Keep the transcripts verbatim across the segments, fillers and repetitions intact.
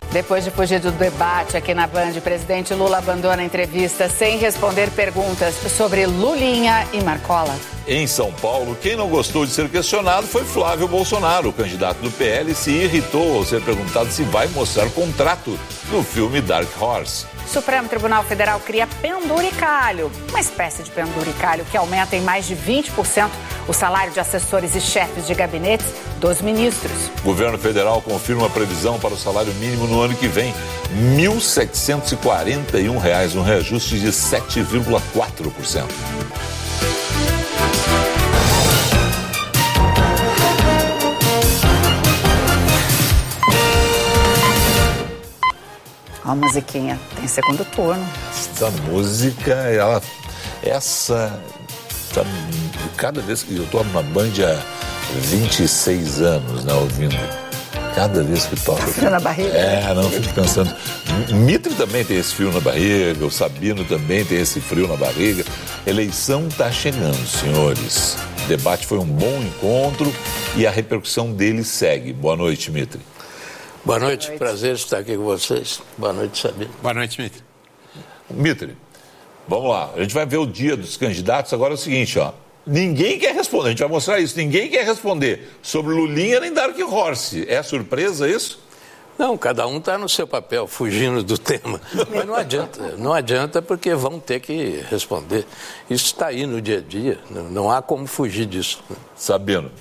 Depois de fugir do debate aqui na Band, o presidente Lula abandona a entrevista sem responder perguntas sobre Lulinha e Marcola. Em São Paulo, quem não gostou de ser questionado foi Flávio Bolsonaro. O candidato do P L se irritou ao ser perguntado se vai mostrar contrato no filme Dark Horse. Supremo Tribunal Federal cria penduricalho, uma espécie de penduricalho que aumenta em mais de vinte por cento o salário de assessores e chefes de gabinetes dos ministros. O governo federal confirma a previsão para o salário mínimo no ano que vem, mil setecentos e quarenta e um reais, um reajuste de sete vírgula quatro por cento. Ó, a musiquinha, tem segundo turno. Essa música, ela, essa, tá, cada vez que eu tô na Band há vinte e seis anos, né, ouvindo, cada vez que toca... Tá frio na barriga? É, não, fico pensando. Mitre também tem esse frio na barriga, o Sabino também tem esse frio na barriga. Eleição tá chegando, senhores. O debate foi um bom encontro e a repercussão dele segue. Boa noite, Mitre. Boa noite, Boa noite, prazer estar aqui com vocês. Boa noite, Sabino. Boa noite, Mitre. Mitre, vamos lá. A gente vai ver o dia dos candidatos. Agora é o seguinte, ó. Ninguém quer responder, a gente vai mostrar isso. Ninguém quer responder sobre Lulinha nem Dark Horse. É surpresa isso? Não, cada um está no seu papel, fugindo do tema. Mas não adianta, não adianta porque vão ter que responder. Isso está aí no dia a dia, não há como fugir disso. Sabendo.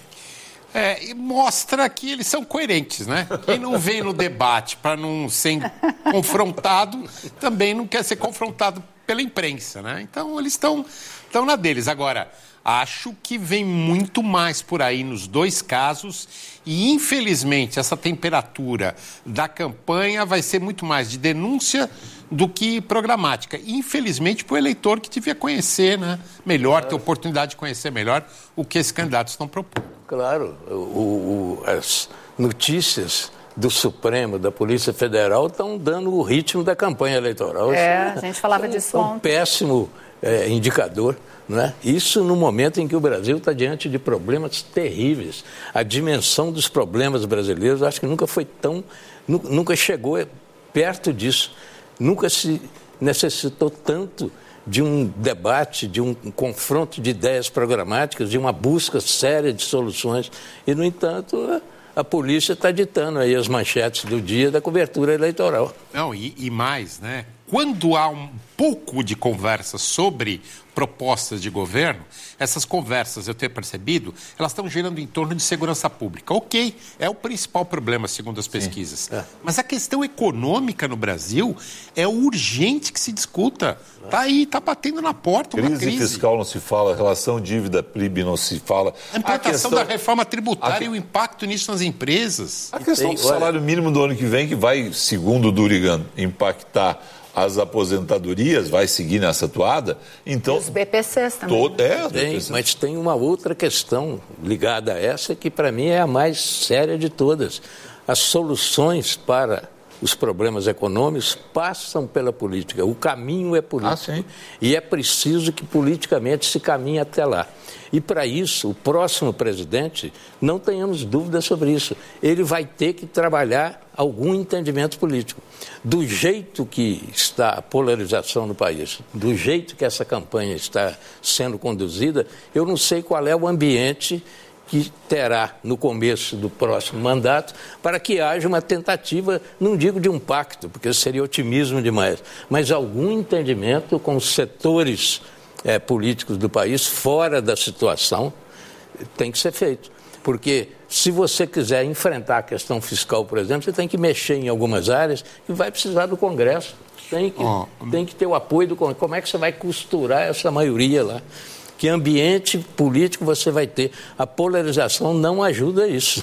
É, e mostra que eles são coerentes, né? Quem não vem no debate para não ser confrontado, também não quer ser confrontado pela imprensa, né? Então, eles estão estão na deles. Agora, acho que vem muito mais por aí nos dois casos e, infelizmente, essa temperatura da campanha vai ser muito mais de denúncia do que programática. Infelizmente, para o eleitor que devia conhecer, né? Melhor, ter oportunidade de conhecer melhor o que esses candidatos estão propondo. Claro, o, o, as notícias do Supremo, da Polícia Federal, estão dando o ritmo da campanha eleitoral. É, a gente falava disso ontem. É um péssimo é, indicador, não é? Isso no momento em que o Brasil está diante de problemas terríveis. A dimensão dos problemas brasileiros, acho que nunca foi tão, nunca chegou perto disso. Nunca se necessitou tanto de um debate, de um confronto de ideias programáticas, de uma busca séria de soluções. E, no entanto, a, a polícia está ditando aí as manchetes do dia da cobertura eleitoral. Não, e, e mais, né? Quando há um pouco de conversa sobre propostas de governo, essas conversas, eu tenho percebido, elas estão girando em torno de segurança pública. Ok, é o principal problema, segundo as pesquisas. É. Mas a questão econômica no Brasil é urgente que se discuta. Está aí, está batendo na porta uma crise. Crise fiscal não se fala, relação dívida-P I B não se fala. A implantação a questão... da reforma tributária a... e o impacto nisso nas empresas. A questão tem, do salário olha... mínimo do ano que vem, que vai, segundo o Durigan, impactar as aposentadorias, vai seguir nessa toada, então... E os B P Cs também. Todo, é, os tem, B P Cs. Mas tem uma outra questão ligada a essa que, para mim, é a mais séria de todas. As soluções para os problemas econômicos passam pela política. O caminho é político. Ah, sim. E é preciso que politicamente se caminhe até lá. E, para isso, o próximo presidente, não tenhamos dúvida sobre isso, ele vai ter que trabalhar algum entendimento político. Do jeito que está a polarização no país, do jeito que essa campanha está sendo conduzida, eu não sei qual é o ambiente que terá no começo do próximo mandato para que haja uma tentativa, não digo de um pacto, porque seria otimismo demais, mas algum entendimento com os setores É, políticos do país, fora da situação, tem que ser feito. Porque se você quiser enfrentar a questão fiscal, por exemplo, você tem que mexer em algumas áreas e vai precisar do Congresso. Tem que, oh. tem que ter o apoio do Congresso. Como é que você vai costurar essa maioria lá? Que ambiente político você vai ter? A polarização não ajuda isso.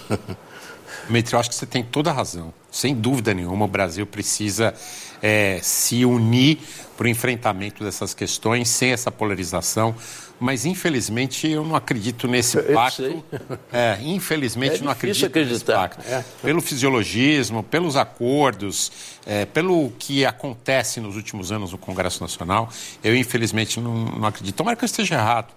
Mitre, eu acho que você tem toda a razão. Sem dúvida nenhuma, o Brasil precisa é, se unir para o enfrentamento dessas questões, sem essa polarização. Mas, infelizmente, eu não acredito nesse pacto. É, infelizmente, é não acredito acreditar. nesse pacto. É. Pelo fisiologismo, pelos acordos, é, pelo que acontece nos últimos anos no Congresso Nacional, eu, infelizmente, não, não acredito. Tomara que eu esteja errado.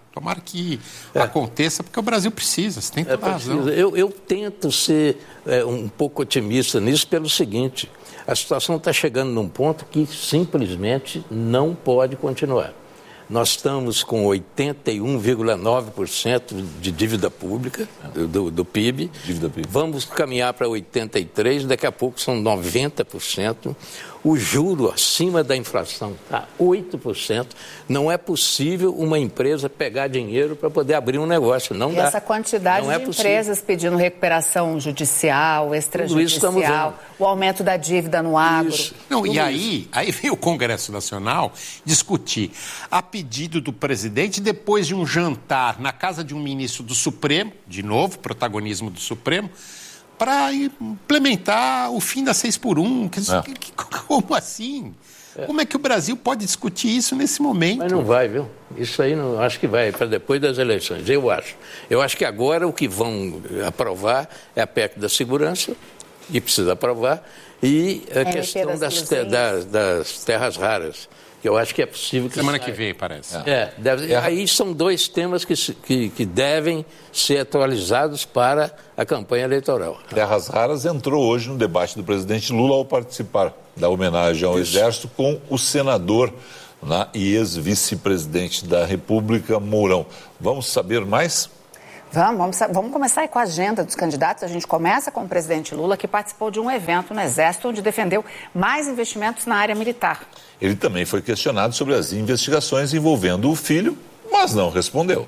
Tomara que é. aconteça, porque o Brasil precisa, você tem toda a razão. Eu, eu tento ser é, um pouco otimista nisso pelo seguinte, a situação está chegando num ponto que simplesmente não pode continuar. Nós estamos com oitenta e um vírgula nove por cento de dívida pública do, do P I B. Dívida P I B. Vamos caminhar para oitenta e três por cento, daqui a pouco são noventa por cento. O juro acima da inflação está oito por cento. Não é possível uma empresa pegar dinheiro para poder abrir um negócio. Não e dá. Essa quantidade não de é empresas pedindo recuperação judicial, extrajudicial, o aumento da dívida no agro. Isso. Não, e aí, aí veio o Congresso Nacional discutir a pedido do presidente, depois de um jantar na casa de um ministro do Supremo, de novo, protagonismo do Supremo, para implementar o fim da seis por um. Quer dizer, é. Como assim? É. Como é que o Brasil pode discutir isso nesse momento? Mas não vai, viu? Isso aí não acho que vai para depois das eleições, eu acho. Eu acho que agora o que vão aprovar é a P E C da segurança, e precisa aprovar, e a é, questão das, te, das, das terras raras. Que eu acho que é possível que semana saia. que vem, parece. É, deve, é. Aí são dois temas que, que, que devem ser atualizados para a campanha eleitoral. Terras raras entrou hoje no debate do presidente Lula ao participar da homenagem ao Isso. Exército com o senador, né, e ex-vice-presidente da República, Mourão. Vamos saber mais? Vamos, vamos, vamos começar aí com a agenda dos candidatos. A gente começa com o presidente Lula, que participou de um evento no Exército, onde defendeu mais investimentos na área militar. Ele também foi questionado sobre as investigações envolvendo o filho, mas não respondeu.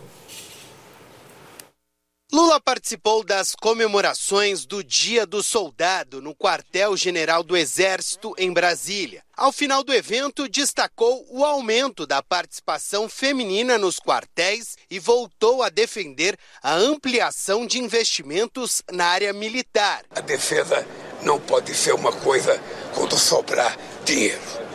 Lula participou das comemorações do Dia do Soldado no Quartel-General do Exército, em Brasília. Ao final do evento, destacou o aumento da participação feminina nos quartéis e voltou a defender a ampliação de investimentos na área militar. A defesa não pode ser uma coisa quando sobrar dinheiro.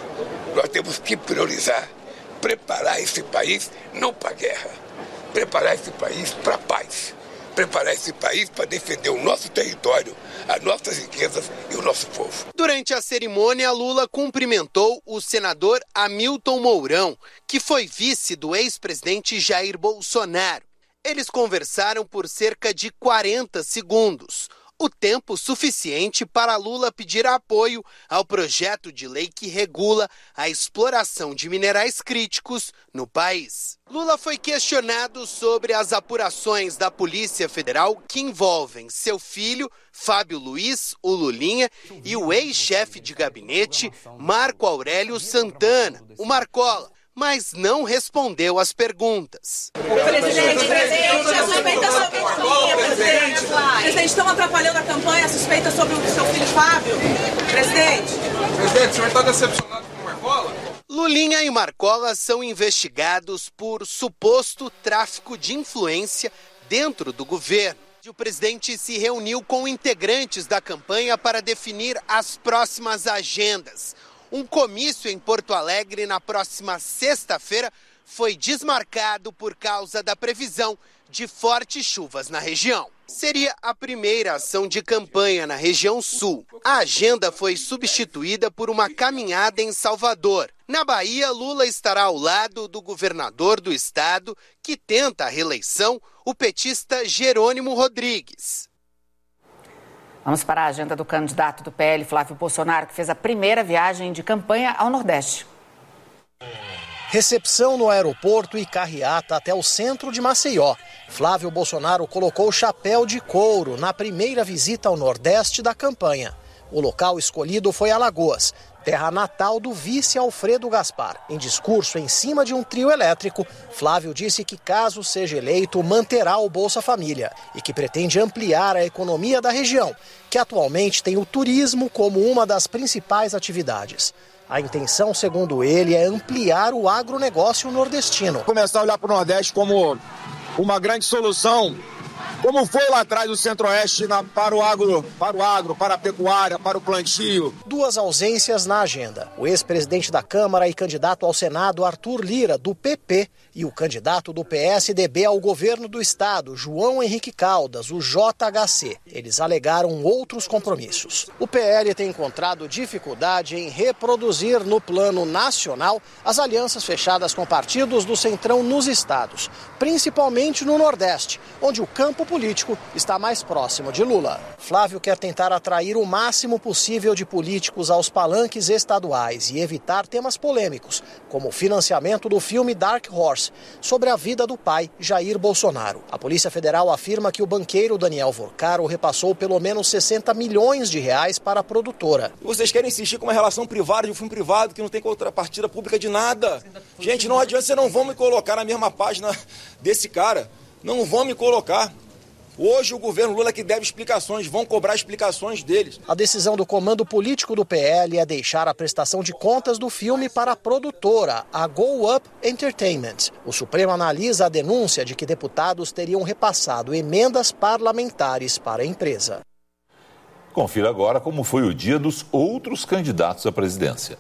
Nós temos que priorizar, preparar esse país não para a guerra, preparar esse país para a paz. Preparar esse país para defender o nosso território, as nossas riquezas e o nosso povo. Durante a cerimônia, Lula cumprimentou o senador Hamilton Mourão, que foi vice do ex-presidente Jair Bolsonaro. Eles conversaram por cerca de quarenta segundos, o tempo suficiente para Lula pedir apoio ao projeto de lei que regula a exploração de minerais críticos no país. Lula foi questionado sobre as apurações da Polícia Federal que envolvem seu filho, Fábio Luiz, o Lulinha, e o ex-chefe de gabinete, Marco Aurélio Santana, o Marcola, mas não respondeu às perguntas. Presidente, presidente, a suspeita sobre o Lulinha, presidente. Presidente, estão atrapalhando a campanha, a suspeita sobre o seu filho Fábio. Presidente. Presidente, o senhor está decepcionado com o Marcola? Lulinha e Marcola são investigados por suposto tráfico de influência dentro do governo. O presidente se reuniu com integrantes da campanha para definir as próximas agendas. Um comício em Porto Alegre na próxima sexta-feira foi desmarcado por causa da previsão de fortes chuvas na região. Seria a primeira ação de campanha na região sul. A agenda foi substituída por uma caminhada em Salvador. Na Bahia, Lula estará ao lado do governador do estado, que tenta a reeleição, o petista Jerônimo Rodrigues. Vamos para a agenda do candidato do P L, Flávio Bolsonaro, que fez a primeira viagem de campanha ao Nordeste. Recepção no aeroporto e carreata até o centro de Maceió. Flávio Bolsonaro colocou o chapéu de couro na primeira visita ao Nordeste da campanha. O local escolhido foi Alagoas, terra natal do vice Alfredo Gaspar. Em discurso em cima de um trio elétrico, Flávio disse que, caso seja eleito, manterá o Bolsa Família e que pretende ampliar a economia da região, que atualmente tem o turismo como uma das principais atividades. A intenção, segundo ele, é ampliar o agronegócio nordestino. Começar a olhar para o Nordeste como uma grande solução como foi lá atrás do Centro-Oeste na, para o agro, para o agro, para a pecuária, para o plantio. Duas ausências na agenda. O ex-presidente da Câmara e candidato ao Senado, Arthur Lira, do P P, e o candidato do P S D B ao governo do estado, João Henrique Caldas, o J H C. Eles alegaram outros compromissos. O P L tem encontrado dificuldade em reproduzir no plano nacional as alianças fechadas com partidos do Centrão nos estados, principalmente no Nordeste, onde o campo político está mais próximo de Lula. Flávio quer tentar atrair o máximo possível de políticos aos palanques estaduais e evitar temas polêmicos, como o financiamento do filme Dark Horse, sobre a vida do pai, Jair Bolsonaro. A Polícia Federal afirma que o banqueiro Daniel Vorcaro repassou pelo menos sessenta milhões de reais para a produtora. Vocês querem insistir com uma relação privada de um filme privado que não tem contrapartida pública de nada. Gente, não adianta, vocês não vão me colocar na mesma página desse cara. Não vão me colocar. Hoje o governo Lula que deve explicações, vão cobrar explicações deles. A decisão do comando político do P L é deixar a prestação de contas do filme para a produtora, a Go Up Entertainment. O Supremo analisa a denúncia de que deputados teriam repassado emendas parlamentares para a empresa. Confira agora como foi o dia dos outros candidatos à presidência.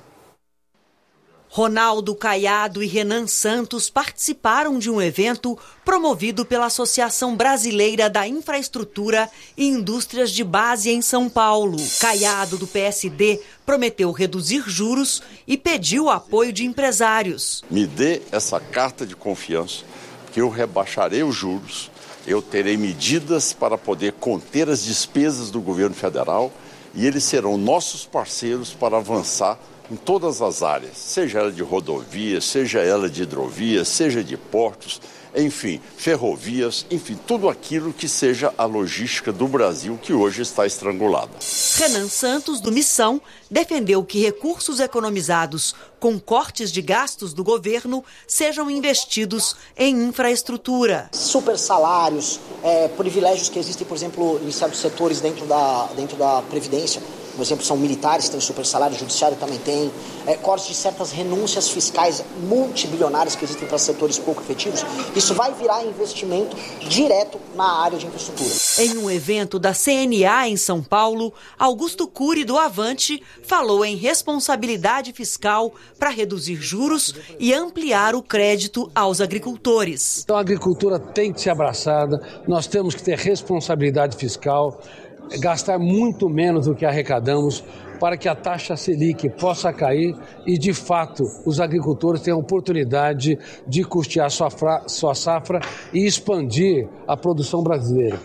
Ronaldo Caiado e Renan Santos participaram de um evento promovido pela Associação Brasileira da Infraestrutura e Indústrias de Base em São Paulo. Caiado, do P S D, prometeu reduzir juros e pediu apoio de empresários. Me dê essa carta de confiança, que eu rebaixarei os juros, eu terei medidas para poder conter as despesas do governo federal e eles serão nossos parceiros para avançar em todas as áreas, seja ela de rodovias, seja ela de hidrovias, seja de portos, enfim, ferrovias, enfim, tudo aquilo que seja a logística do Brasil que hoje está estrangulada. Renan Santos, do Missão, defendeu que recursos economizados com cortes de gastos do governo sejam investidos em infraestrutura. Super salários, é, privilégios que existem, por exemplo, em certos setores dentro da, dentro da Previdência. Por exemplo, são militares que têm super salário, o judiciário também tem, é, cortes de certas renúncias fiscais multibilionárias que existem para setores pouco efetivos. Isso vai virar investimento direto na área de infraestrutura. Em um evento da C N A em São Paulo, Augusto Cury, do Avante, falou em responsabilidade fiscal para reduzir juros e ampliar o crédito aos agricultores. Então a agricultura tem que ser abraçada, nós temos que ter responsabilidade fiscal, gastar muito menos do que arrecadamos para que a taxa Selic possa cair e, de fato, os agricultores tenham oportunidade de custear sua, fra- sua safra e expandir a produção brasileira.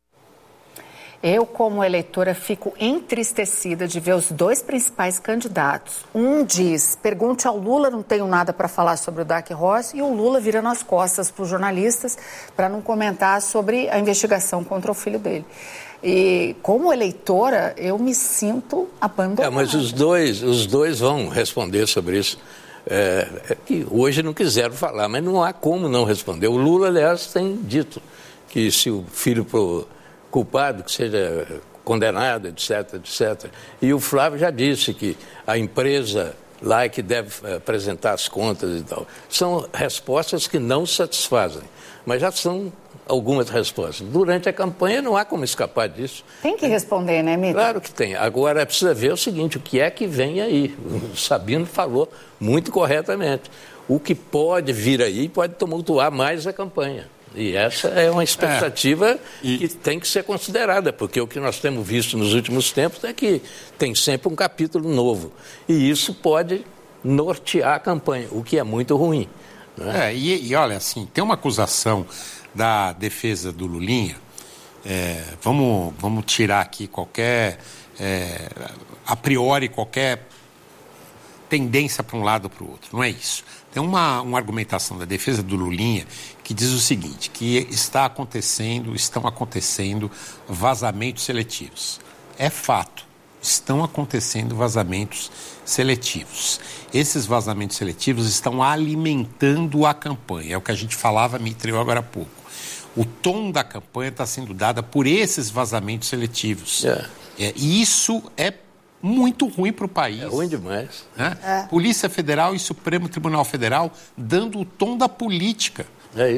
Eu, como eleitora, fico entristecida de ver os dois principais candidatos. Um diz, pergunte ao Lula, não tenho nada para falar sobre o Dark Horse, e o Lula vira nas costas para os jornalistas para não comentar sobre a investigação contra o filho dele. E como eleitora, eu me sinto abandonada. É, mas os dois, os dois vão responder sobre isso. É, é que hoje não quiseram falar, mas não há como não responder. O Lula, aliás, tem dito que se o filho pro culpado, que seja condenado, etc, etcétera. E o Flávio já disse que a empresa lá é que deve apresentar as contas e tal. São respostas que não satisfazem, mas já são algumas respostas. Durante a campanha não há como escapar disso. Tem que responder, né, Mito? Claro que tem. Agora precisa ver o seguinte, o que é que vem aí? O Sabino falou muito corretamente. O que pode vir aí pode tumultuar mais a campanha. E essa é uma expectativa é, e... que tem que ser considerada, porque o que nós temos visto nos últimos tempos é que tem sempre um capítulo novo. E isso pode nortear a campanha, o que é muito ruim. Né? É, e, e olha, assim, tem uma acusação da defesa do Lulinha, é, vamos, vamos tirar aqui qualquer, é, a priori, qualquer tendência para um lado ou para o outro, não é isso. Tem uma, uma argumentação da defesa do Lulinha que diz o seguinte, que está acontecendo, estão acontecendo vazamentos seletivos. É fato, estão acontecendo vazamentos seletivos. Esses vazamentos seletivos estão alimentando a campanha, é o que a gente falava, me entregou agora há pouco. O tom da campanha está sendo dado por esses vazamentos seletivos. É. É, e isso é muito ruim para o país. É ruim demais. Né? É. Polícia Federal e Supremo Tribunal Federal dando o tom da política. É isso.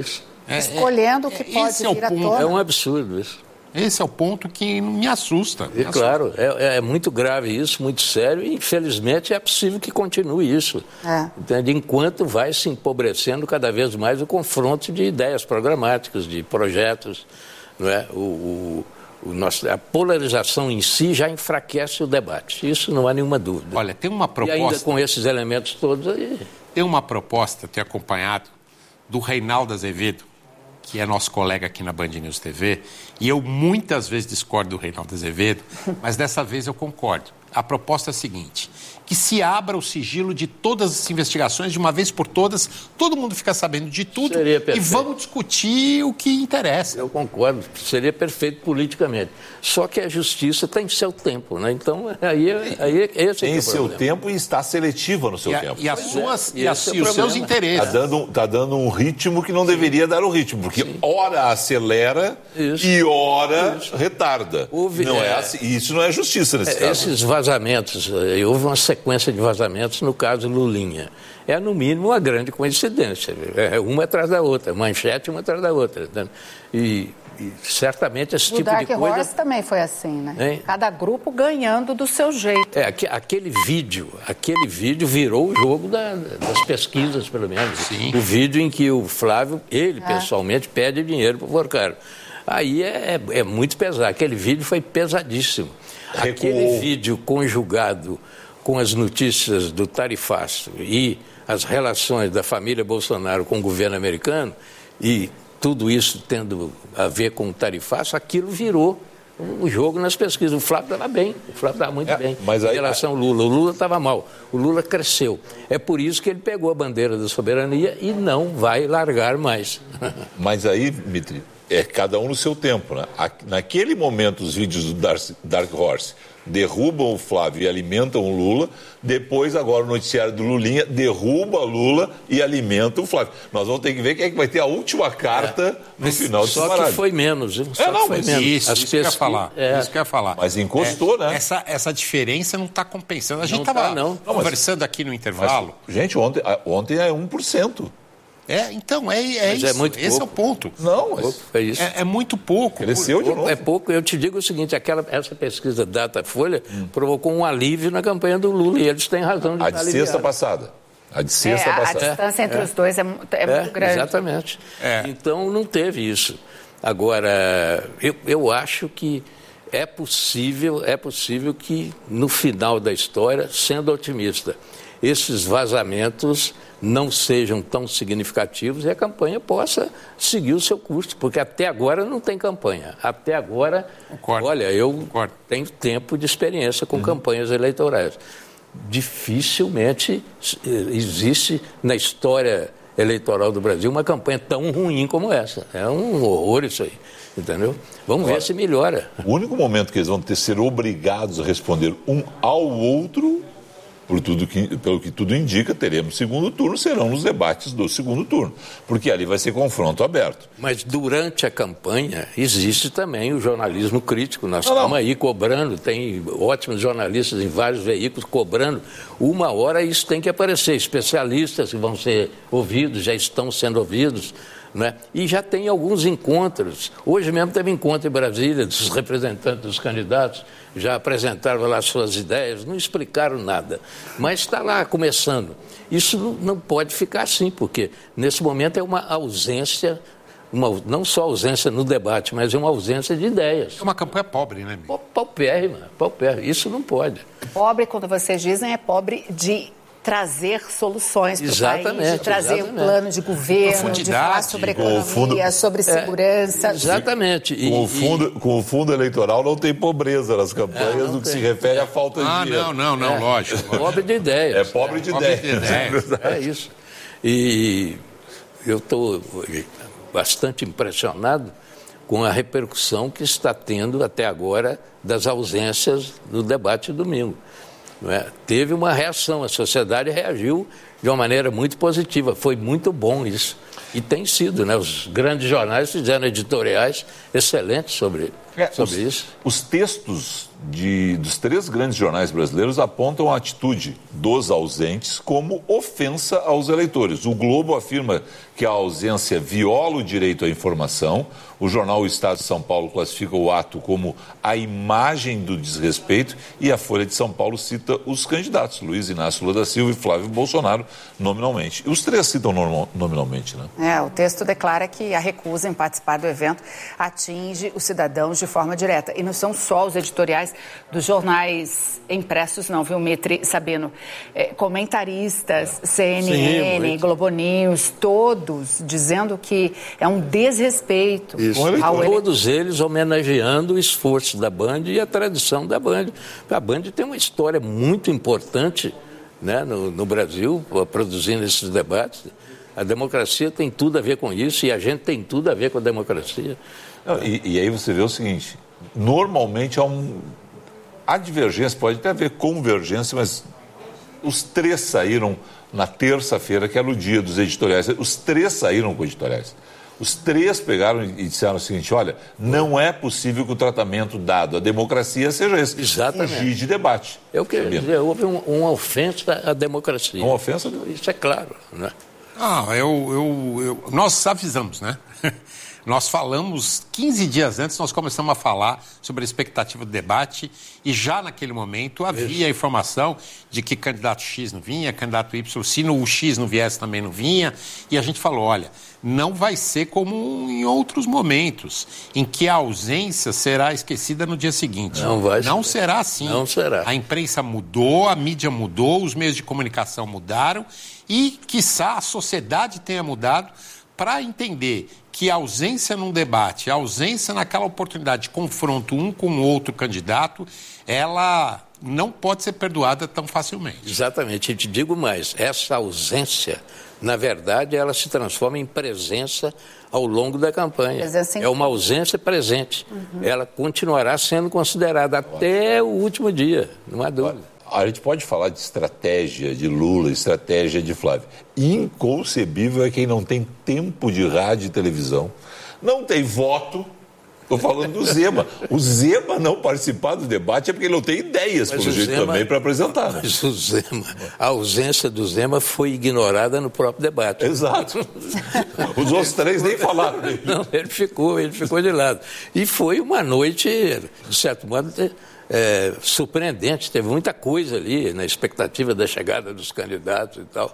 É, escolhendo o que é, pode vir é à tona. É um absurdo isso. Esse é o ponto que me assusta. Me e, assusta. Claro, é, é muito grave isso, muito sério, e infelizmente é possível que continue isso. É. Entende? Enquanto vai se empobrecendo cada vez mais o confronto de ideias programáticas, de projetos. Não é? o, o, o nosso, a polarização em si já enfraquece o debate. Isso não há nenhuma dúvida. Olha, tem uma proposta... E ainda com esses elementos todos aí... Tem uma proposta, tenho acompanhado, do Reinaldo Azevedo, que é nosso colega aqui na Band News T V, e eu muitas vezes discordo do Reinaldo Azevedo, mas dessa vez eu concordo. A proposta é a seguinte, que se abra o sigilo de todas as investigações de uma vez por todas, todo mundo fica sabendo de tudo e vamos discutir o que interessa. Eu concordo, seria perfeito politicamente. Só que a justiça tem seu tempo, né? Então, aí, aí esse tem é o seu problema. tempo e está seletiva no seu e a, tempo. E, as suas, é, e, as, é e os seus interesses. Está dando, tá dando um ritmo que não Sim. deveria dar o ritmo, porque Sim. ora acelera isso. e ora isso. retarda. Houve, não é, é assim, isso não é justiça nesse é, caso. Esses vazamentos, houve uma sequência de vazamentos no caso Lulinha. É, no mínimo, uma grande coincidência. É uma atrás da outra, manchete uma atrás da outra. E, e certamente esse o tipo Dark de coisa... Horse também foi assim, né? Hein? Cada grupo ganhando do seu jeito. É, aquele vídeo, aquele vídeo virou o jogo da, das pesquisas, pelo menos. Sim. O vídeo em que o Flávio, ele é. pessoalmente, pede dinheiro para o Porcaro. Aí é, é, é muito pesado. Aquele vídeo foi pesadíssimo. Recuou. Aquele vídeo conjugado com as notícias do tarifaço e as relações da família Bolsonaro com o governo americano, e tudo isso tendo a ver com o tarifaço, aquilo virou o jogo nas pesquisas. O Flávio estava bem, o Flávio estava muito é, bem mas aí, em relação ao Lula. O Lula estava mal, o Lula cresceu. É por isso que ele pegou a bandeira da soberania e não vai largar mais. Mas aí, Dmitry, é cada um no seu tempo, né? Naquele momento, os vídeos do Dark, Dark Horse derrubam o Flávio e alimentam o Lula. Depois, agora, o noticiário do Lulinha derruba Lula e alimenta o Flávio. Nós vamos ter que ver quem é que vai ter a última carta é, no final desse Só baralho. que foi menos. Viu? Só é, não, foi mas menos. Isso, isso que eu ia falar. É. Isso que eu ia falar. Mas encostou, é, né? Essa, essa diferença não está compensando. A gente estava tá, conversando aqui no intervalo. Mas, gente, ontem, ontem é um por cento. É, então, é, é isso. É muito Esse pouco. é o ponto. Não, mas... é, isso. É, é muito pouco. Cresceu de novo. É pouco. Eu te digo o seguinte, aquela, essa pesquisa Datafolha hum. provocou um alívio na campanha do Lula, e eles têm razão de A estar de sexta passada. A de sexta é, passada. A distância entre é. os dois é, é, é muito grande. Exatamente. É. Então, não teve isso. Agora, eu, eu acho que é possível, é possível que, no final da história, sendo otimista, esses vazamentos não sejam tão significativos e a campanha possa seguir o seu curso, porque até agora não tem campanha. Até agora, Concordo. olha, eu Concordo. tenho tempo de experiência com uhum. campanhas eleitorais. Dificilmente existe na história eleitoral do Brasil uma campanha tão ruim como essa. É um horror isso aí, entendeu? Vamos Agora, ver se melhora. O único momento que eles vão ter ser obrigados a responder um ao outro, por tudo que, pelo que tudo indica, teremos segundo turno, serão nos debates do segundo turno, porque ali vai ser confronto aberto. Mas durante a campanha existe também o jornalismo crítico. Nós não, estamos não. aí cobrando, tem ótimos jornalistas em vários veículos cobrando. Uma hora isso tem que aparecer, especialistas que vão ser ouvidos, já estão sendo ouvidos. Né? E já tem alguns encontros. Hoje mesmo teve encontro em Brasília dos representantes dos candidatos, já apresentaram lá suas ideias, não explicaram nada, mas está lá começando. Isso não, não pode ficar assim, porque nesse momento é uma ausência, uma, não só ausência no debate, mas é uma ausência de ideias. É uma campanha pobre, né? Paupérrima, paupérrima. Isso não pode. Pobre, quando vocês dizem, é pobre de trazer soluções para o país, de trazer exatamente. um plano de governo, de falar sobre economia, fundo, sobre segurança. É, exatamente. E, com, o fundo, e... com o fundo eleitoral não tem pobreza nas campanhas, é, no que tem. se refere à falta ah, de dinheiro. Ah, não, não, não, é. lógico. Pobre de ideias. É pobre de é, ideias. Pobre de ideias. É isso. E eu estou bastante impressionado com a repercussão que está tendo até agora das ausências no debate domingo. Não é? Teve uma reação, a sociedade reagiu de uma maneira muito positiva, foi muito bom isso. E tem sido, né? Os grandes jornais fizeram editoriais excelentes sobre, é, sobre os, isso. Os textos de, dos três grandes jornais brasileiros apontam a atitude dos ausentes como ofensa aos eleitores. O Globo afirma que a ausência viola o direito à informação. O jornal O Estado de São Paulo classifica o ato como a imagem do desrespeito e a Folha de São Paulo cita os candidatos, Luiz Inácio Lula da Silva e Flávio Bolsonaro, nominalmente. E os três citam normal, nominalmente, né? É, o texto declara que a recusa em participar do evento atinge os cidadãos de forma direta. E não são só os editoriais dos jornais impressos, não, viu, Mitri, Sabino? É, comentaristas, é. C N N, Sim, Globo News, todos dizendo que é um desrespeito. Isso. Todos eles homenageando o esforço da Band e a tradição da Band. A Band tem uma história muito importante, né, no, no Brasil, produzindo esses debates. A democracia tem tudo a ver com isso e a gente tem tudo a ver com a democracia. Não, e, e aí você vê o seguinte, normalmente há um... Há divergência, pode até haver convergência, mas os três saíram na terça-feira, que era o dia dos editoriais. Os três saíram com editoriais. Os três pegaram e disseram o seguinte, olha, não é possível que o tratamento dado à democracia seja esse. Exatamente. Fugir de debate. Eu quero dizer, houve um, uma ofensa à democracia. Uma ofensa? Isso é claro, né? Ah, eu, eu, eu, nós avisamos, né? Nós falamos, quinze dias antes, nós começamos a falar sobre a expectativa do debate e já naquele momento havia a informação de que candidato X não vinha, candidato Y, se no, o X não viesse também não vinha, e a gente falou, olha, não vai ser como em outros momentos, em que a ausência será esquecida no dia seguinte. Não vai Não ser. será assim. Não será. A imprensa mudou, a mídia mudou, os meios de comunicação mudaram e, quiçá, a sociedade tenha mudado para entender que a ausência num debate, a ausência naquela oportunidade de confronto um com o outro candidato, ela não pode ser perdoada tão facilmente. Exatamente. E te digo mais, essa ausência, na verdade, ela se transforma em presença ao longo da campanha. É uma ausência presente. Uhum. Ela continuará sendo considerada até o último dia, não há dúvida. A gente pode falar de estratégia de Lula, estratégia de Flávio. Inconcebível é quem não tem tempo de rádio e televisão, não tem voto. Estou falando do Zema. O Zema não participar do debate é porque ele não tem ideias, mas pelo jeito, Zema, também, para apresentar. Né? Mas o Zema, a ausência do Zema foi ignorada no próprio debate. Exato. Os outros três nem falaram dele. Não, ele ficou, ele ficou de lado. E foi uma noite, de certo modo... É, surpreendente, teve muita coisa ali na expectativa da chegada dos candidatos e tal.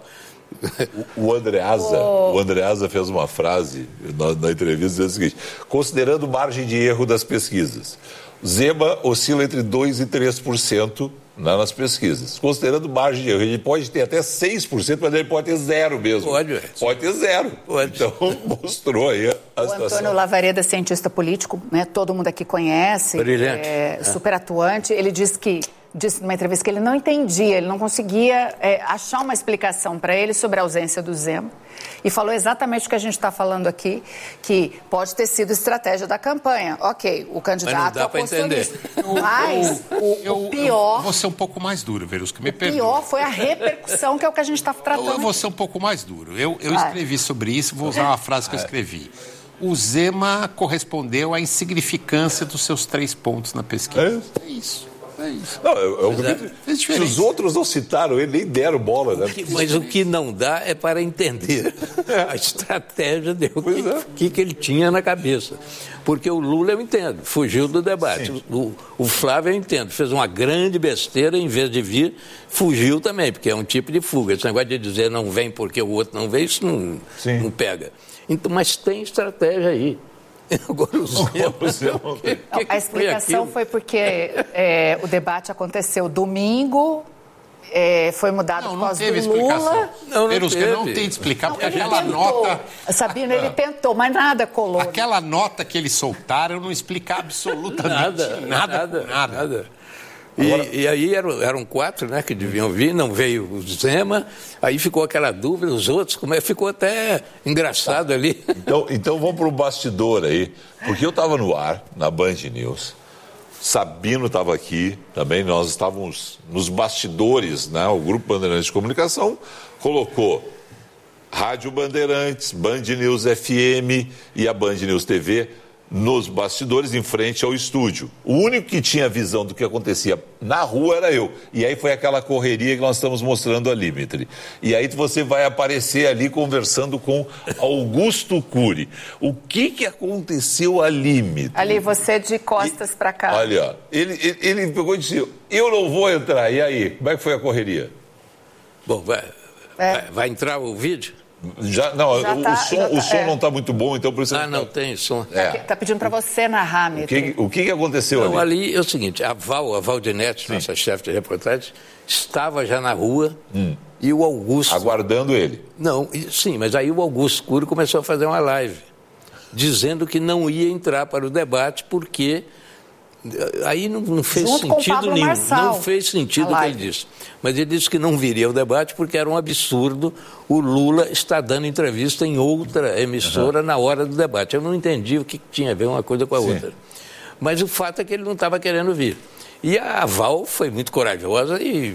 O, o Andreasa, oh. o Andreasa fez uma frase na, na entrevista dizendo o seguinte: considerando margem de erro das pesquisas, Zema oscila entre dois e três por cento nas pesquisas. Considerando margem de erro, ele pode ter até seis por cento, mas ele pode ter zero mesmo. Pode, pode ter zero. Pode. Então, mostrou aí a o situação. Antônio Lavareda, cientista político, né, todo mundo aqui conhece. Brilhante. É, é. Super atuante. Ele disse que, disse numa entrevista que ele não entendia, ele não conseguia é, achar uma explicação para ele sobre a ausência do Zema. E falou exatamente o que a gente está falando aqui, que pode ter sido estratégia da campanha. Ok, o candidato... Mas não dá para entender. Mas o, eu, o pior... Eu vou ser um pouco mais duro, Verusca, me perdoe. O pior foi a repercussão, que é o que a gente está tratando. Eu, eu vou ser um pouco mais duro. Eu, eu escrevi sobre isso, vou usar uma frase que eu escrevi. O Zema correspondeu à insignificância dos seus três pontos na pesquisa. É, é isso. É isso. Não, eu, eu, é. Se os outros não citaram ele, nem deram bola, né? O que, mas o que não dá é para entender a estratégia dele, o que, é. que, que ele tinha na cabeça. Porque o Lula, eu entendo, fugiu do debate. O, o Flávio, eu entendo, fez uma grande besteira, em vez de vir, fugiu também, porque é um tipo de fuga. Esse negócio de dizer não vem porque o outro não vem, isso não, não pega. Então, mas tem estratégia aí. Agora o Zema, não, que, que a explicação foi, foi porque é, o debate aconteceu domingo, é, foi mudado não, por causa não teve do Lula. Explicação. Não, não, Verusca, teve. não tem de explicar, porque não, aquela tentou. nota... Sabino, ele tentou, mas nada colou. Aquela nota que eles soltaram não explica absolutamente nada. Nada, nada, nada. nada. E, Agora... e aí eram, eram quatro, né, que deviam vir, não veio o Zema, aí ficou aquela dúvida, os outros, como é, ficou até engraçado tá. ali. Então, então vamos para o bastidor aí, porque eu estava no ar, na Band News, Sabino estava aqui também, nós estávamos nos bastidores, né, o Grupo Bandeirantes de Comunicação colocou Rádio Bandeirantes, Band News F M e a Band News T V nos bastidores, em frente ao estúdio. O único que tinha visão do que acontecia na rua era eu. E aí foi aquela correria que nós estamos mostrando ali, Mitri. E aí você vai aparecer ali conversando com Augusto Cury. O que que aconteceu ali, Mitri? Ali, você de costas para cá. Olha, ele, ele, ele pegou e disse, eu não vou entrar. E aí, como é que foi a correria? Bom, vai, É. vai, vai entrar o vídeo? Já, não, Já o, tá- o som, já tá- o som é. não está muito bom, então por isso... Ah, não tem som. É. Tá pedindo para você narrar, O Mitri. que, o que que aconteceu Não, ali? ali é o seguinte, a Val, a Valdinete, nossa chefe de reportagem, estava já na rua Hum. e o Augusto... Aguardando ele. Não, e- sim, mas aí o Augusto Cury começou a fazer uma live, dizendo que não ia entrar para o debate porque... Aí não, não fez Junto com o sentido Pablo nenhum, Marçal, não fez sentido a o que ele live. disse. Mas ele disse que não viria ao debate porque era um absurdo o Lula estar dando entrevista em outra emissora na hora do debate. Eu não entendi o que tinha a ver uma coisa com a Sim. outra. Mas o fato é que ele não estava querendo vir. E a Val foi muito corajosa e,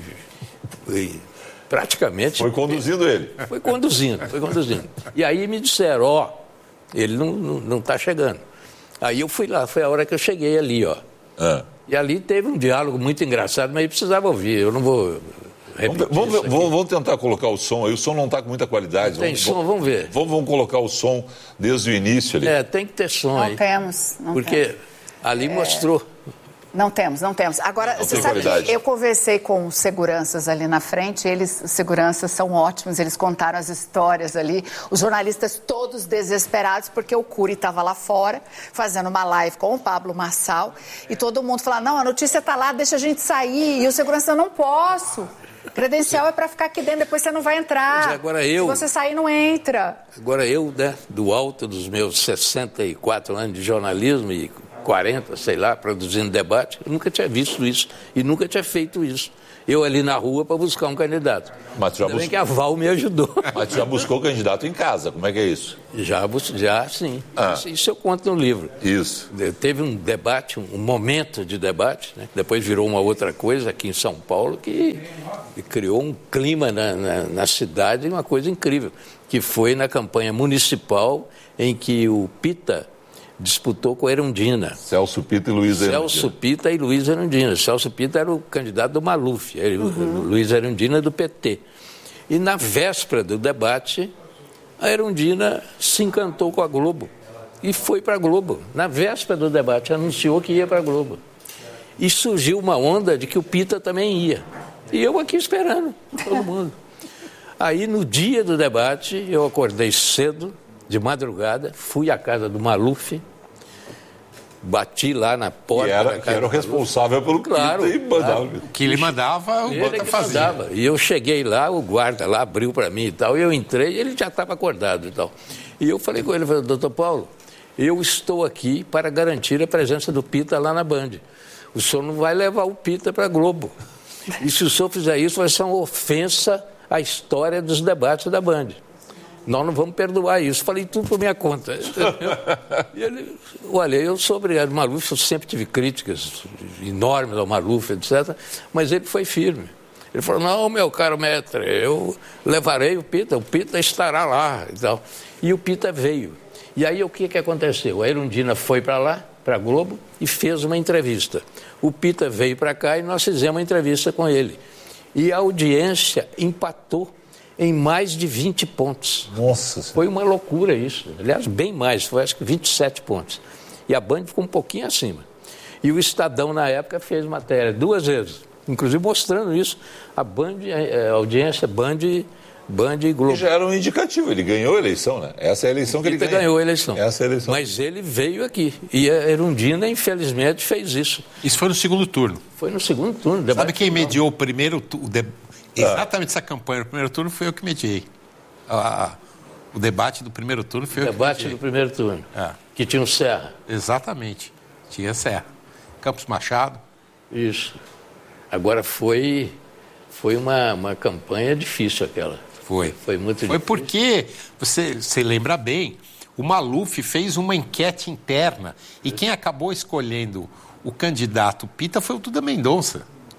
e praticamente... Foi conduzindo ele. Foi conduzindo, foi conduzindo. E aí me disseram, ó, ele não está não, não tá chegando. Aí eu fui lá, foi a hora que eu cheguei ali, ó. Ah. E ali teve um diálogo muito engraçado, mas eu precisava ouvir, eu não vou repetir Vamos, isso ver- aqui. vamos- vamos tentar colocar o som aí. O som não está com muita qualidade. Tem som, vamos ver. Vamos, vamos colocar o som desde o início ali. É, tem que ter som Não aí. temos, não Porque temos. ali mostrou. Não temos, não temos. Agora, Não você tem sabe qualidade. que eu conversei com seguranças ali na frente, eles, os seguranças são ótimos, eles contaram as histórias ali, os jornalistas todos desesperados, porque o Cury estava lá fora, fazendo uma live com o Pablo Marçal, e todo mundo falando, não, a notícia está lá, deixa a gente sair, e o segurança, eu não posso. Credencial é para ficar aqui dentro, depois você não vai entrar. Mas agora eu- Se você sair, não entra. Agora eu, né, do alto dos meus sessenta e quatro anos de jornalismo e quarenta, sei lá, produzindo debate, eu nunca tinha visto isso e nunca tinha feito isso. Eu ali na rua para buscar um candidato. Mas tu já Ainda bem bus- que a Val me ajudou. Mas tu já buscou o candidato em casa. Como é que é isso? Já, bus- já sim. Ah. Isso, isso eu conto no livro. Isso. De- Teve um debate, um, um momento de debate, né? Depois virou uma outra coisa aqui em São Paulo que, que criou um clima na, na, na cidade, uma coisa incrível, que foi na campanha municipal em que o Pita disputou com a Erundina. Celso Pita e Luiz Celso Erundina. Pita e Luiz Erundina. Celso Pita era o candidato do Maluf, ele- Luiz Erundina do P T. E na véspera do debate, a Erundina se encantou com a Globo e foi para a Globo. Na véspera do debate, anunciou que ia para a Globo. E surgiu uma onda de que o Pita também ia. E eu aqui esperando, todo mundo. Aí, no dia do debate, eu acordei cedo, de madrugada, fui à casa do Maluf, bati lá na porta Que era, da que casa era o do Maluf. responsável pelo Claro, Pita e mandava. claro. Que ele mandava, o Ele Bota que fazia. mandava. E eu cheguei lá, o guarda lá abriu para mim e tal, e eu entrei, ele já estava acordado e tal. E eu falei com ele, falei, doutor Paulo, eu estou aqui para garantir a presença do Pita lá na Band. O senhor não vai levar o Pita para a Globo. E se o senhor fizer isso, vai ser uma ofensa à história dos debates da Band. Nós não vamos perdoar isso. Falei tudo por minha conta. E ele, olha, eu sou obrigado. O Maluf, eu sempre tive críticas enormes ao Maluf, etcétera. Mas ele foi firme. Ele falou, não, meu caro mestre, eu levarei o Pita, o Pita estará lá e tal. E o Pita veio. E aí o que, que aconteceu? A Erundina foi para lá, para a Globo, e fez uma entrevista. O Pita veio para cá e nós fizemos uma entrevista com ele. E a audiência empatou em mais de vinte pontos. Nossa. Foi uma loucura isso. Aliás, bem mais, foi acho que vinte e sete pontos. E a Band ficou um pouquinho acima. E o Estadão, na época, fez matéria duas vezes, inclusive mostrando isso. A Band, a audiência Band, Band e Globo. E já era um indicativo, ele ganhou a eleição, né? Essa é a eleição que ele Pita ganhou. ganhou a eleição. Essa é a eleição. Mas ele veio aqui. E a Erundina, infelizmente, fez isso. Isso foi no segundo turno. Foi no segundo turno. Sabe debate quem final. mediou o primeiro turno? Exatamente essa campanha no primeiro turno foi eu que mediei. A- a- o debate do primeiro turno foi eu Debate que do mediei. primeiro turno. É. Que tinha o Serra. Exatamente. Tinha Serra. Campos Machado. Isso. Agora foi, foi uma, uma campanha difícil aquela. Foi. Foi muito Foi difícil. porque, você, você lembra bem, o Maluf fez uma enquete interna e quem acabou escolhendo o candidato Pita foi o Duda Mendonça.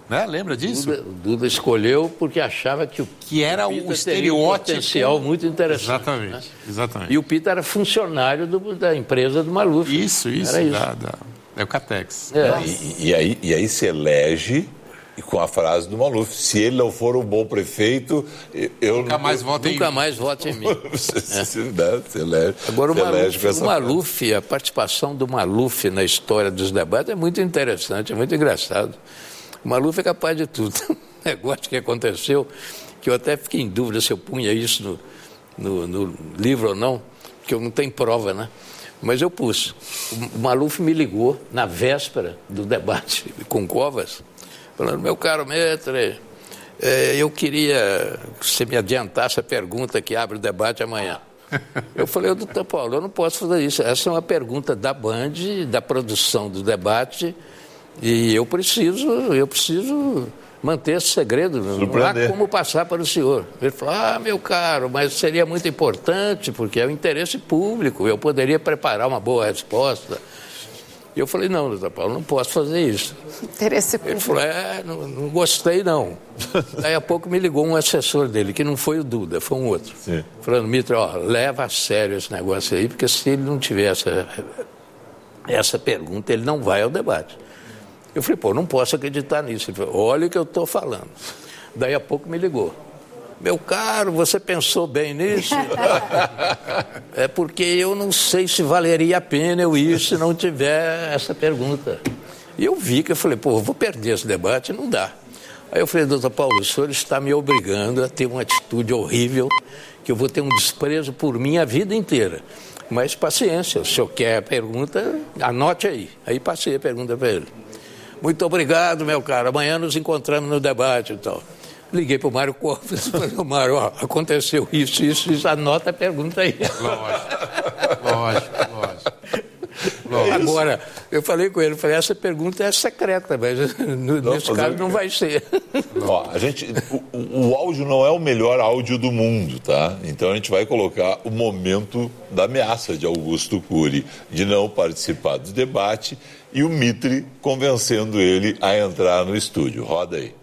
Né? Lembra disso? O Duda, o Duda escolheu porque achava que o que era o um estereótipo um potencial muito interessante. Exatamente, né? exatamente. E o Pita era funcionário do, da empresa do Maluf. Isso, isso. Era isso. Da, da, é o Catex. É. E, e, aí, e aí se elege com a frase do Maluf: se ele não for um bom prefeito, eu nunca mais voto em nunca mais vote em mim. você, é. se, né, se elege, Agora o se elege Maluf, o Maluf, a participação do Maluf na história dos debates é muito interessante, é muito engraçado. O Maluf é capaz de tudo. Um negócio que aconteceu, que eu até fiquei em dúvida se eu punha isso no, no, no livro ou não, porque eu não tenho prova, né? Mas eu pus. O Maluf me ligou na véspera do debate com Covas, falando: meu caro Metre, é, eu queria que você me adiantasse a pergunta que abre o debate amanhã. Eu falei: doutor Paulo, eu não posso fazer isso. Essa é uma pergunta da Band, da produção do debate, e eu preciso, eu preciso manter esse segredo. Não há como passar para o senhor. Ele falou: ah, meu caro, mas seria muito importante, porque é o interesse público, eu poderia preparar uma boa resposta. E eu falei: não, doutor Paulo, não posso fazer isso. Interesse público. Ele falou: é, não, não gostei não. Daí a pouco me ligou um assessor dele, que não foi o Duda, foi um outro. Sim. Falando: Mitre, ó, leva a sério esse negócio aí, porque se ele não tiver essa, essa pergunta, ele não vai ao debate. Eu falei: pô, não posso acreditar nisso. Ele falou: olha o que eu estou falando. Daí a pouco me ligou: meu caro, você pensou bem nisso? É porque eu não sei se valeria a pena eu ir se não tiver essa pergunta. E eu vi que eu falei: pô, eu vou perder esse debate, não dá. Aí eu falei: doutor Paulo, o senhor está me obrigando a ter uma atitude horrível, que eu vou ter um desprezo por mim a vida inteira. Mas paciência, o senhor quer a pergunta, anote aí. Aí passei a pergunta para ele. Muito obrigado, meu caro, amanhã nos encontramos no debate e tal. Liguei para o Mário Covas e falei: Mário, ó, aconteceu isso, isso, isso, anota a pergunta aí. Lógico, lógico, lógico. Agora, eu falei com ele, falei: essa pergunta é secreta, mas no, não, nesse caso não vai ser. Ó, a gente, o, o áudio não é o melhor áudio do mundo, tá? Então a gente vai colocar o momento da ameaça de Augusto Cury de não participar do debate e o Mitre convencendo ele a entrar no estúdio. Roda aí.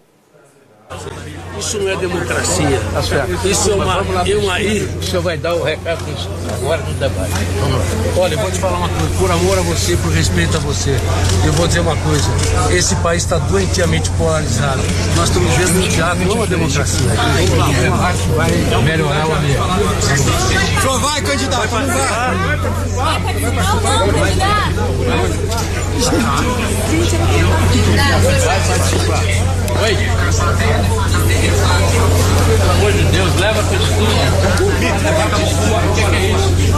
Isso não é democracia. Tá certo. Isso é uma... Eu aí, o senhor vai dar o recado agora no debate. Olha, eu vou te falar uma coisa. Por amor a você, por respeito a você, eu vou dizer uma coisa. Esse país está doentiamente polarizado. Nós estamos vendo um teatro, não uma democracia. Vai melhorar o ambiente. O senhor vai, candidato? Não vai. Vai participar. Oi? Pelo amor de Deus, leva para o estúdio. O que é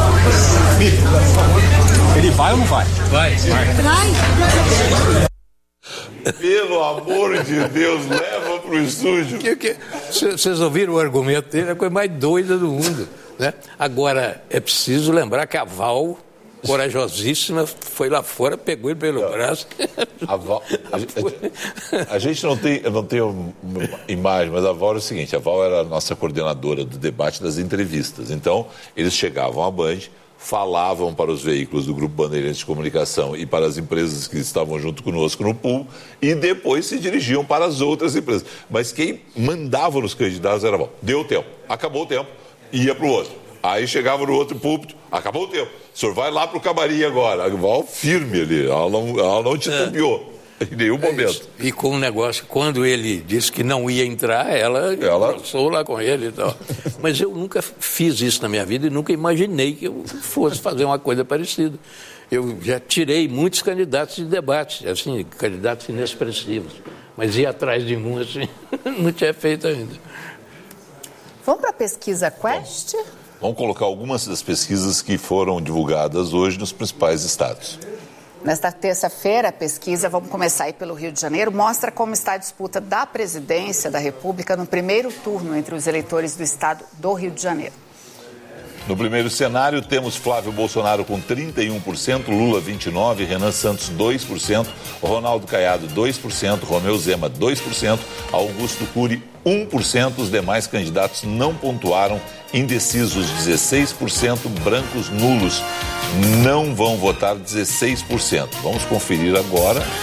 isso? Ele vai ou não vai? Vai. Vai. Pelo amor de Deus, leva para o estúdio. Vocês ouviram o argumento dele? É a coisa mais doida do mundo. Né? Agora, é preciso lembrar que a Val, corajosíssima, foi lá fora, pegou ele pelo braço. A, Val, a, a gente não tem, não tem uma imagem, mas a Val é o seguinte: a Val era a nossa coordenadora do debate das entrevistas. Então, eles chegavam à Band, falavam para os veículos do Grupo Bandeirantes de Comunicação e para as empresas que estavam junto conosco no pool, e depois se dirigiam para as outras empresas. Mas quem mandava nos candidatos era a Val. Deu tempo, acabou o tempo, ia para o outro. Aí chegava no outro púlpito, acabou o tempo. O senhor vai lá para o camarim agora. A Val firme ali, ela não, ela não titubeou é. em nenhum momento. E com o negócio, quando ele disse que não ia entrar, ela, ela... passou lá com ele e tal. Mas eu nunca fiz isso na minha vida e nunca imaginei que eu fosse fazer uma coisa parecida. Eu já tirei muitos candidatos de debate, assim, candidatos inexpressivos. Mas ir atrás de um, assim, não tinha feito ainda. Vamos para a pesquisa Quest? Vamos colocar algumas das pesquisas que foram divulgadas hoje nos principais estados. Nesta terça-feira, a pesquisa, vamos começar aí pelo Rio de Janeiro, mostra como está a disputa da presidência da República no primeiro turno entre os eleitores do estado do Rio de Janeiro. No primeiro cenário, temos Flávio Bolsonaro com trinta e um por cento, Lula vinte e nove por cento, Renan Santos dois por cento, Ronaldo Caiado dois por cento, Romeu Zema dois por cento, Augusto Cury um por cento. Os demais candidatos não pontuaram, indecisos dezesseis por cento, brancos nulos não vão votar dezesseis por cento. Vamos conferir agora os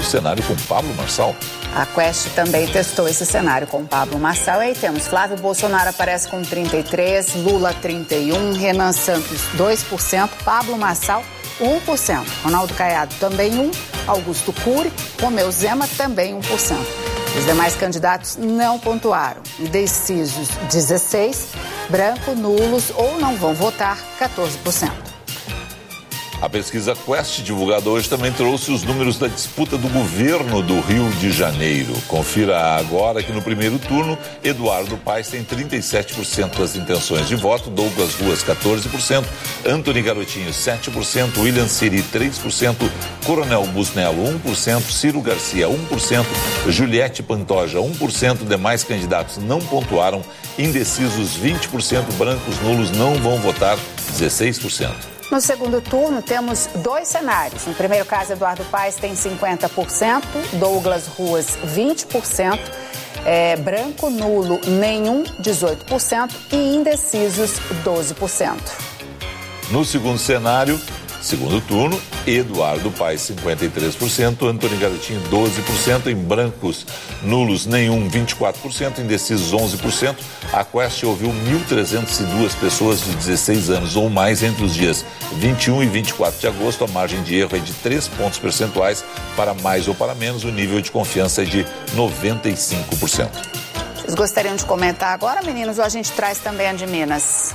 cenário com Pablo Marçal. A Quest também testou esse cenário com Pablo Marçal. E aí temos Flávio Bolsonaro aparece com trinta e três por cento, Lula trinta e um por cento, Renan Santos dois por cento, Pablo Marçal um por cento, Ronaldo Caiado também um por cento, Augusto Cury, Romeu Zema também um por cento. Os demais candidatos não pontuaram. Indecisos dezesseis por cento, branco, nulos ou não vão votar quatorze por cento. A pesquisa Quest, divulgada hoje, também trouxe os números da disputa do governo do Rio de Janeiro. Confira agora que no primeiro turno, Eduardo Paes tem trinta e sete por cento das intenções de voto, Douglas Ruas quatorze por cento, Antony Garotinho sete por cento, William Siri três por cento, Coronel Busnello um por cento, Ciro Garcia um por cento, Juliette Pantoja um por cento, demais candidatos não pontuaram, indecisos vinte por cento, brancos nulos não vão votar dezesseis por cento. No segundo turno, temos dois cenários. No primeiro caso, Eduardo Paes tem cinquenta por cento, Douglas Ruas vinte por cento, é, branco, nulo, nenhum, dezoito por cento e indecisos, doze por cento. No segundo cenário, segundo turno, Eduardo Paes cinquenta e três por cento, Antony Garotinho doze por cento, em brancos, nulos, nenhum, vinte e quatro por cento, indecisos onze por cento. A Quest ouviu mil trezentas e duas pessoas de dezesseis anos ou mais entre os dias vinte e um e vinte e quatro de agosto. A margem de erro é de três pontos percentuais, para mais ou para menos, o nível de confiança é de noventa e cinco por cento. Vocês gostariam de comentar agora, meninos, ou a gente traz também a de Minas?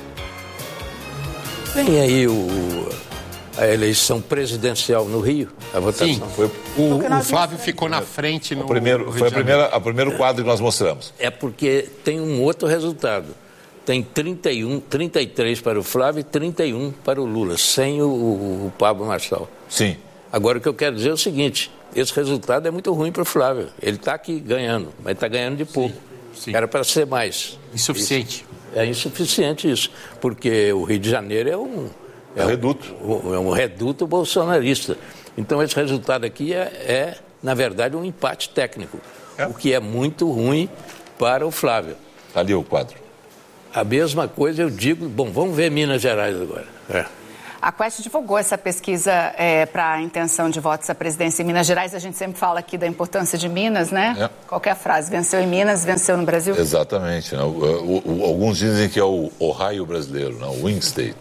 Vem aí o... a eleição presidencial no Rio, a votação. Sim, foi, o, o Flávio ficou na frente no o primeiro, Foi a primeira, a primeiro quadro que nós mostramos. É porque tem um outro resultado. Tem trinta e um, trinta e três para o Flávio e trinta e um para o Lula, sem o, o, o Pablo Marçal. Sim. Agora, o que eu quero dizer é o seguinte, esse resultado é muito ruim para o Flávio. Ele está aqui ganhando, mas está ganhando de pouco. Sim, sim. Era para ser mais. Insuficiente. Isso, é insuficiente isso, porque o Rio de Janeiro é um... É um reduto. É um reduto bolsonarista. Então, esse resultado aqui é, é na verdade, um empate técnico, é. O que é muito ruim para o Flávio. Ali o quadro. A mesma coisa eu digo... Bom, vamos ver Minas Gerais agora. É. A Quest divulgou essa pesquisa é, para a intenção de votos à presidência em Minas Gerais. A gente sempre fala aqui da importância de Minas, né? É. Qualquer frase, venceu em Minas, venceu no Brasil. Exatamente. Né? O, o, o, alguns dizem que é o Ohio brasileiro, né? O Wing State.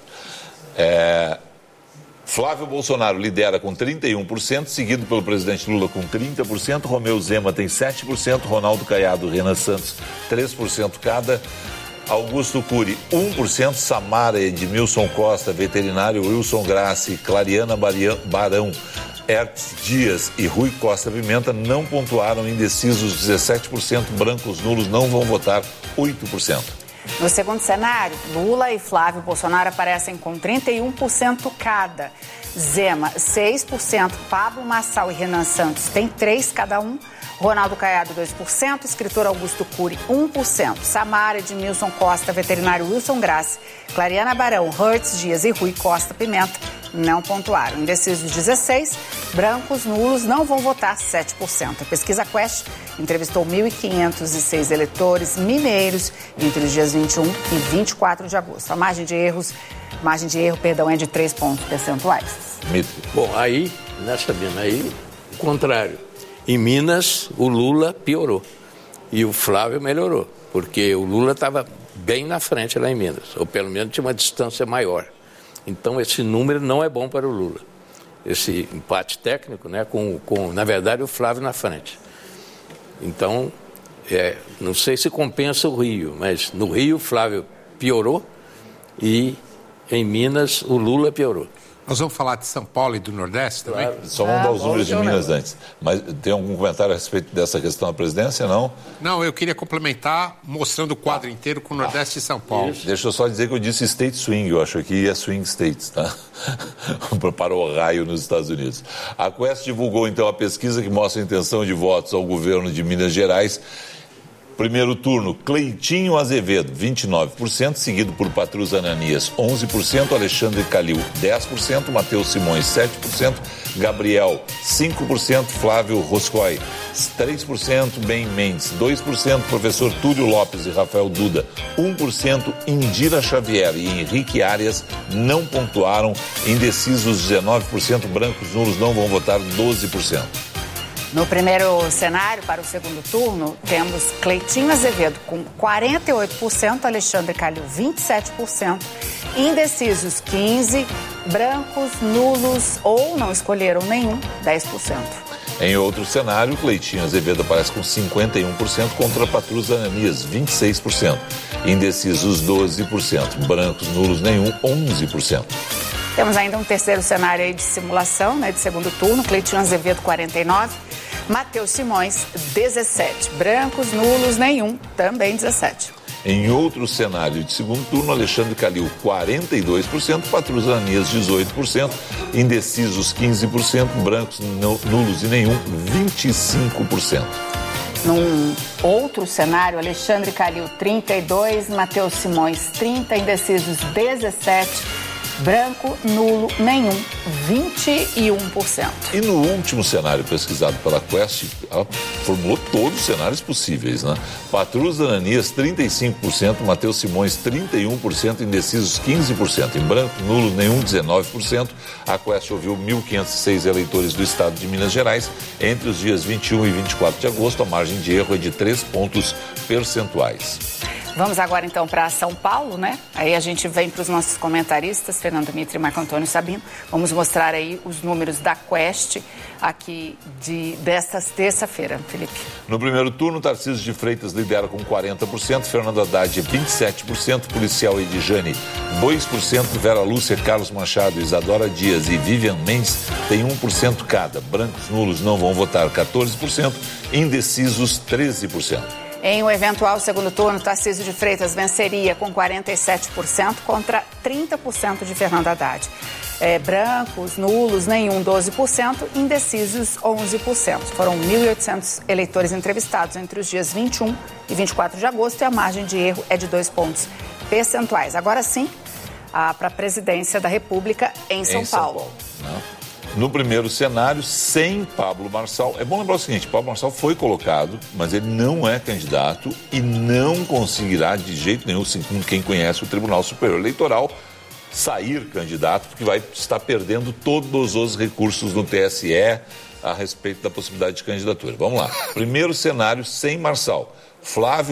É... Flávio Bolsonaro lidera com trinta e um por cento, seguido pelo presidente Lula com trinta por cento, Romeu Zema tem sete por cento, Ronaldo Caiado e Renan Santos três por cento cada, Augusto Cury um por cento, Samara Edmilson Costa, veterinário Wilson Grassi, Clariana Barão, Hertz Dias e Rui Costa Pimenta não pontuaram, indecisos dezessete por cento, brancos nulos não vão votar oito por cento. No segundo cenário, Lula e Flávio Bolsonaro aparecem com trinta e um por cento cada. Zema, seis por cento. Pablo Marçal e Renan Santos têm três cada um. Ronaldo Caiado, dois por cento. Escritor Augusto Cury, um por cento. Samara Edmilson Costa, veterinário Wilson Grassi, Clariana Barão, Hertz Dias e Rui Costa Pimenta não pontuaram. Indecisos dezesseis, brancos nulos não vão votar sete por cento. A pesquisa Quest entrevistou mil quinhentos e seis eleitores mineiros entre os dias vinte e um e vinte e quatro de agosto. A margem de erros, margem de erro, perdão, é de três pontos percentuais. Bom, aí, nessa Minas, aí, o contrário. Em Minas, o Lula piorou e o Flávio melhorou, porque o Lula estava bem na frente lá em Minas, ou pelo menos tinha uma distância maior. Então, esse número não é bom para o Lula. Esse empate técnico, né, com, com na verdade, o Flávio na frente. Então, é, não sei se compensa o Rio, mas no Rio o Flávio piorou e em Minas o Lula piorou. Nós vamos falar de São Paulo e do Nordeste também? Claro. Só vamos ah, dar os números de Minas antes. Mas tem algum comentário a respeito dessa questão da presidência, não? Não, eu queria complementar mostrando o quadro inteiro com o Nordeste ah, e São Paulo. Isso. Deixa eu só dizer que eu disse State Swing, eu acho que é Swing States, tá? Para o Ohio nos Estados Unidos. A Quest divulgou então a pesquisa que mostra a intenção de votos ao governo de Minas Gerais. Primeiro turno, Cleitinho Azevedo, vinte e nove por cento, seguido por Patrus Ananias, onze por cento, Alexandre Calil, dez por cento, Matheus Simões, sete por cento, Gabriel, cinco por cento, Flávio Roscoe, três por cento, Ben Mendes, dois por cento, professor Túlio Lopes e Rafael Duda, um por cento, Indira Xavier e Henrique Arias não pontuaram, indecisos dezenove por cento, brancos nulos não vão votar doze por cento. No primeiro cenário, para o segundo turno, temos Cleitinho Azevedo com quarenta e oito por cento, Alexandre Calil vinte e sete por cento, indecisos quinze por cento, brancos, nulos ou não escolheram nenhum, dez por cento. Em outro cenário, Cleitinho Azevedo aparece com cinquenta e um por cento contra Patrus Ananias, vinte e seis por cento. Indecisos, doze por cento. Brancos, nulos, nenhum, onze por cento. Temos ainda um terceiro cenário aí de simulação, né, de segundo turno. Cleitinho Azevedo, quarenta e nove por cento. Matheus Simões, dezessete por cento. Brancos, nulos, nenhum, também dezessete por cento. Em outro cenário de segundo turno, Alexandre Calil, quarenta e dois por cento, Patrus Ananias, dezoito por cento, indecisos, quinze por cento, brancos, nulos e nenhum, vinte e cinco por cento. Num outro cenário, Alexandre Calil, trinta e dois por cento, Matheus Simões, trinta por cento, indecisos, dezessete por cento, branco, nulo, nenhum, vinte e um por cento. E no último cenário pesquisado pela Quest, ela formulou todos os cenários possíveis, né? Patrus Ananias, trinta e cinco por cento, Matheus Simões, trinta e um por cento, indecisos, quinze por cento. Em branco, nulo, nenhum, dezenove por cento. A Quest ouviu mil quinhentos e seis eleitores do estado de Minas Gerais. Entre os dias vinte e um e vinte e quatro de agosto, a margem de erro é de três pontos percentuais. Vamos agora então para São Paulo, né? Aí a gente vem para os nossos comentaristas, Fernando Mitre e Marco Antônio Sabino. Vamos mostrar aí os números da Quest aqui de, desta terça-feira, Felipe. No primeiro turno, Tarcísio de Freitas lidera com quarenta por cento, Fernando Haddad vinte e sete por cento, Policial Edjane dois por cento, Vera Lúcia, Carlos Machado, Isadora Dias e Vivian Mendes têm um por cento cada. Brancos, nulos não vão votar quatorze por cento, indecisos treze por cento. Em um eventual segundo turno, Tarcísio de Freitas venceria com quarenta e sete por cento contra trinta por cento de Fernando Haddad. É, brancos, nulos, nenhum, doze por cento, indecisos, onze por cento. Foram mil e oitocentos eleitores entrevistados entre os dias vinte e um e vinte e quatro de agosto e a margem de erro é de dois pontos percentuais. Agora sim, para a presidência da República em São em São Paulo. Paulo, né? No primeiro cenário, sem Pablo Marçal. É bom lembrar o seguinte, Pablo Marçal foi colocado, mas ele não é candidato e não conseguirá de jeito nenhum, segundo quem conhece o Tribunal Superior Eleitoral, sair candidato, porque vai estar perdendo todos os recursos no T S E a respeito da possibilidade de candidatura. Vamos lá. Primeiro cenário, sem Marçal. Flávio